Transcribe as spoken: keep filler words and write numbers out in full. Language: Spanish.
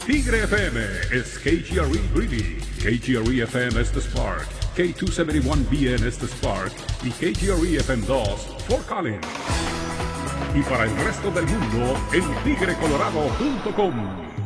Tigre F M is K G R E Greeley, K G R E F M is The Spark, K two seventy-one B N es The Spark y K G R E F M dos Fort Collins. Y para el resto del mundo en tigre colorado punto com.